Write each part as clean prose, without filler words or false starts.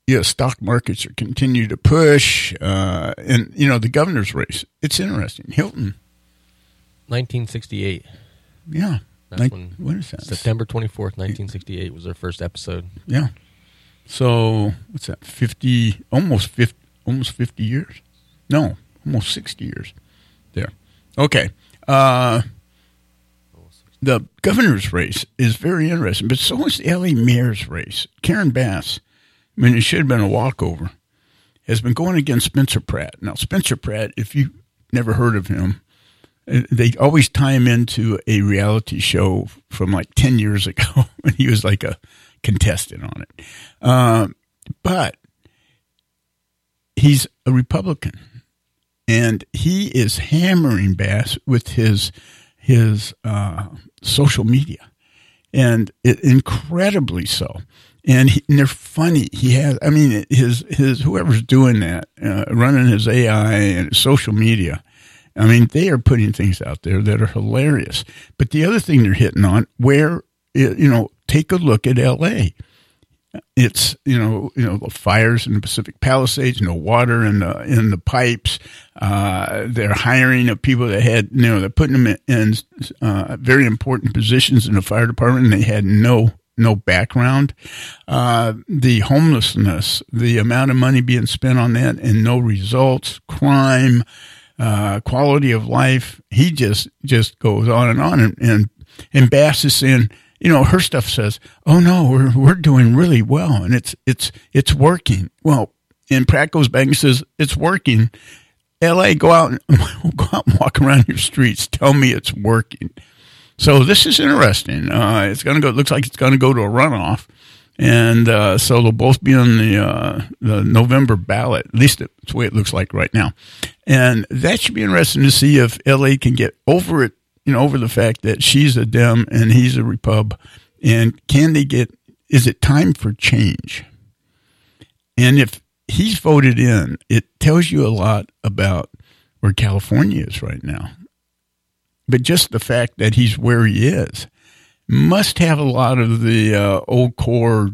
stock markets are continue to push, and the governor's race. It's interesting. Hilton, 1968. Yeah. That's what is that? September 24th, 1968 was their first episode. Yeah. So what's that? 50 years? No, almost 60 years. There. Okay. The governor's race is very interesting, but so is the L.A. mayor's race. Karen Bass, it should have been a walkover, has been going against Spencer Pratt. Now, Spencer Pratt, if you've never heard of him, they always tie him into a reality show from like 10 years ago when he was like a contestant on it. But he's a Republican, and he is hammering Bass with his social media, and incredibly so. And they're funny. He has, his whoever's doing that, running his AI and his social media. They are putting things out there that are hilarious. But the other thing they're hitting on, take a look at L.A. It's, the fires in the Pacific Palisades, no water in the pipes. They're hiring of people that had, they're putting them in very important positions in the fire department, and they had no background. The homelessness, the amount of money being spent on that and no results, crime, quality of life. He just goes on and on. And Bass is saying, her stuff says, "Oh no, we're doing really well, and it's working." Well, and Pratt goes back and says, "It's working." L.A., go out and walk around your streets. Tell me it's working. So this is interesting. It's going to go. It looks like it's going to go to a runoff, and so they'll both be on the November ballot. At least that's the way it looks like right now, and that should be interesting to see if L.A. can get over it. Over the fact that she's a Dem and he's a Repub, and is it time for change? And if he's voted in, it tells you a lot about where California is right now. But just the fact that he's where he is must have a lot of the old core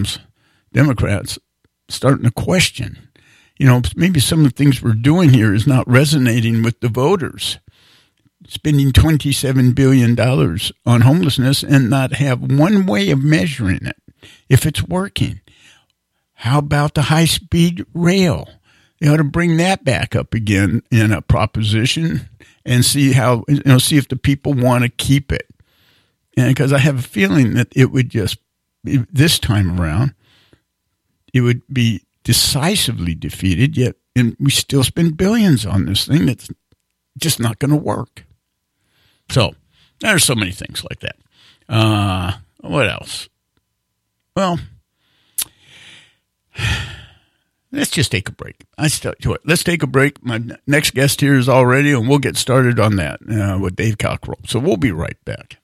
Democrats starting to question. Maybe some of the things we're doing here is not resonating with the voters. Spending $27 billion on homelessness and not have one way of measuring it, if it's working. How about the high-speed rail? They ought to bring that back up again in a proposition and see see if the people want to keep it. And because I have a feeling that it would this time around, it would be decisively defeated, yet and we still spend billions on this thing that's just not going to work. So there's so many things like that. What else? Well, let's just take a break. Let's take a break. My next guest here is all ready, and we'll get started on that with Dave Cockrell. So we'll be right back.